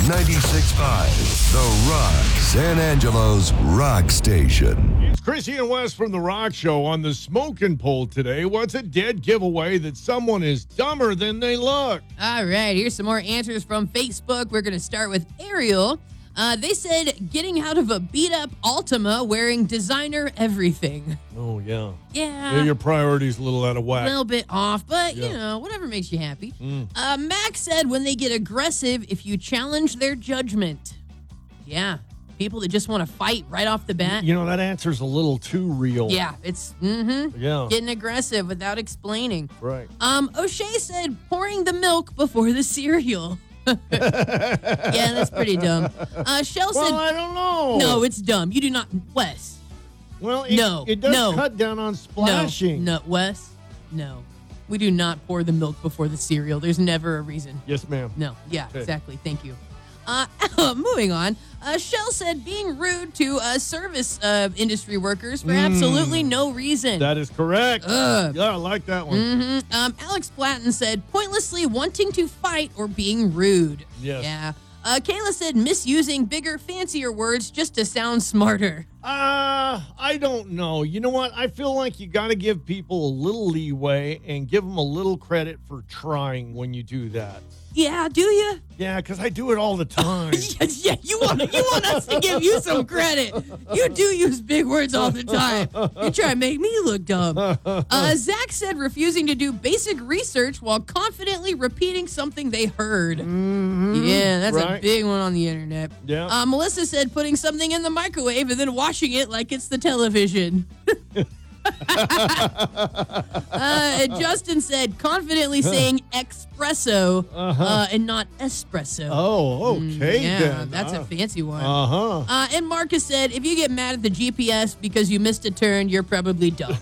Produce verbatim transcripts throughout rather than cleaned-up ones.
ninety-six point five, The Rock, San Angelo's rock station. It's Chrissy and Wes from The Rock Show on the smoking poll today. What's a dead giveaway that someone is dumber than they look? All right, here's some more answers from Facebook. We're going to start with Ariel. Uh, they said getting out of a beat-up Altima wearing designer everything. Oh, yeah. Yeah. Yeah, your priority's a little out of A whack. little bit off, but, Yeah. you know, whatever makes you happy. Mm. Uh, Max said when they get aggressive, if you challenge their judgment. Yeah. People that just want to fight right off the bat. You know, that answer's a little too real. Yeah, it's mm-hmm. Yeah. Getting aggressive without explaining. Right. Um, O'Shea said pouring the milk before the cereal. Yeah, that's pretty dumb. Uh, Shell Well, said, I don't know. no, it's dumb. You do not, Wes. Well, it, No, it does no. cut down on splashing. No, no, Wes, no. We do not pour the milk before the cereal. There's never a reason. Yes, ma'am. No, yeah, Okay. exactly. Thank you. Uh, moving on. Uh, Shell said being rude to uh, service uh, industry workers for absolutely no reason. That is correct. Ugh. Yeah, I like that one. Mm-hmm. Um, Alex Platten said pointlessly wanting to fight or being rude. Yes. Yeah. Uh, Kayla said misusing bigger, fancier words just to sound smarter. Uh, I don't know. You know what? I feel like you got to give people a little leeway and give them a little credit for trying when you do that. Yeah, do you? Yeah, because I do it all the time. Yes, yeah, you want you want us to give you some credit. You do use big words all the time. You try to make me look dumb. Uh, Zach said refusing to do basic research while confidently repeating something they heard. Mm-hmm. Yeah, that's Right. a big one on the internet. Yeah. Uh, Melissa said putting something in the microwave and then washing it like it's the television. uh, Justin said confidently saying espresso Uh-huh. uh, and not espresso. Oh, okay yeah, then. that's uh, a fancy one. Uh-huh. Uh, and Marcus said, if you get mad at the G P S because you missed a turn, you're probably dumb.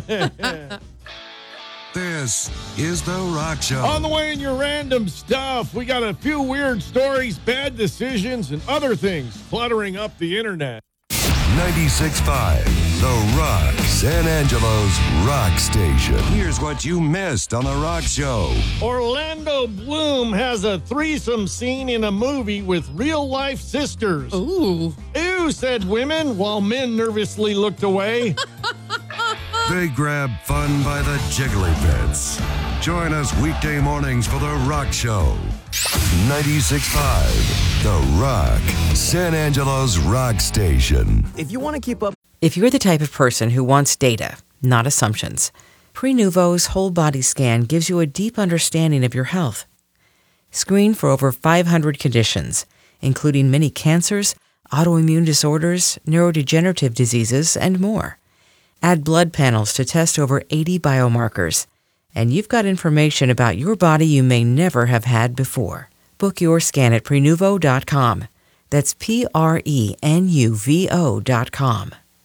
This is The Rock Show. On the way in your random stuff, we got a few weird stories, bad decisions, and other things cluttering up the internet. ninety-six point five, The Rock, San Angelo's rock station. Here's what you missed on The Rock Show. Orlando Bloom has a threesome scene in a movie with real-life sisters. Ooh. Ew, said women, while men nervously looked away. They grab fun by the jiggly bits. Join us weekday mornings for The Rock Show. ninety-six point five, The Rock, San Angelo's rock station. If you want to keep up, If you're the type of person who wants data, not assumptions, Prenuvo's whole body scan gives you a deep understanding of your health. Screen for over five hundred conditions, including many cancers, autoimmune disorders, neurodegenerative diseases, and more. Add blood panels to test over eighty biomarkers, and you've got information about your body you may never have had before. Book your scan at Prenuvo dot com. That's P R E N U V O dot com.